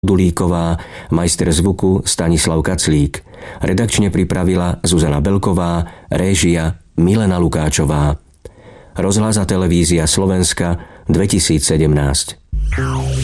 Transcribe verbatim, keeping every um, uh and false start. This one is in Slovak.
Dulíková, majster zvuku Stanislav Kaclík. Redakčne pripravila Zuzana Belková, réžia Milena Lukáčová. Rozhlas a televízia Slovenska dvetisícsedemnásť.